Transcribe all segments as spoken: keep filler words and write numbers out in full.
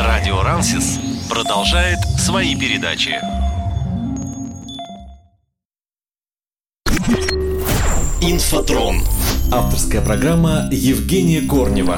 Радио Рансис продолжает свои передачи. Инфотрон. Авторская программа Евгения Корнева.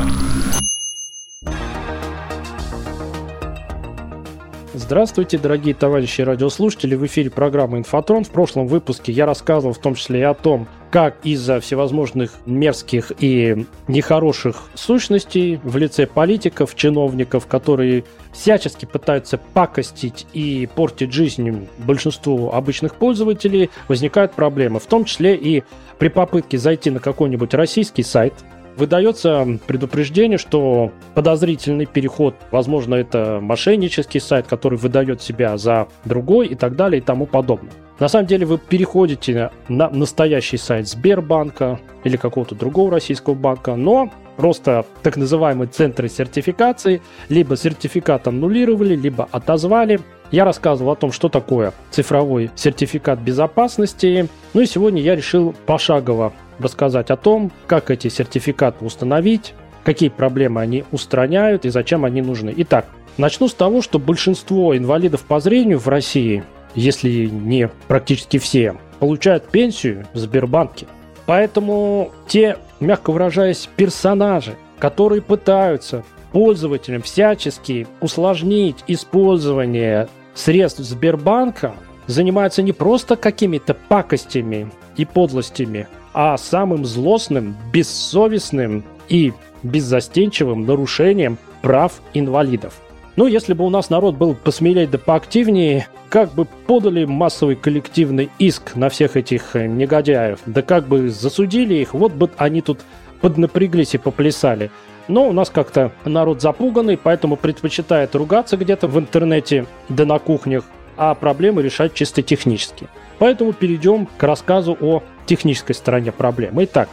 Здравствуйте, дорогие товарищи радиослушатели. В эфире программа «Инфотрон». В прошлом выпуске я рассказывал в том числе и о том, как из-за всевозможных мерзких и нехороших сущностей в лице политиков, чиновников, которые всячески пытаются пакостить и портить жизнь большинству обычных пользователей, возникают проблемы. В том числе и при попытке зайти на какой-нибудь российский сайт, выдается предупреждение, что подозрительный переход, возможно, это мошеннический сайт, который выдает себя за другой и так далее и тому подобное. На самом деле вы переходите на настоящий сайт Сбербанка или какого-то другого российского банка, но просто так называемые центры сертификации либо сертификат аннулировали, либо отозвали. Я рассказывал о том, что такое цифровой сертификат безопасности. Ну и сегодня я решил пошагово рассказать о том, как эти сертификаты установить, какие проблемы они устраняют и зачем они нужны. Итак, начну с того, что большинство инвалидов по зрению в России, если не практически все, получают пенсию в Сбербанке. Поэтому те, мягко выражаясь, персонажи, которые пытаются пользователям всячески усложнить использование средств Сбербанка, занимаются не просто какими-то пакостями и подлостями, а самым злостным, бессовестным и беззастенчивым нарушением прав инвалидов. Ну, если бы у нас народ был посмелее да поактивнее, как бы подали массовый коллективный иск на всех этих негодяев, да как бы засудили их, вот бы они тут поднапряглись и поплясали. Но у нас как-то народ запуганный, поэтому предпочитает ругаться где-то в интернете да на кухнях, а проблемы решать чисто технически. Поэтому перейдем к рассказу о технической стороне проблемы. Итак,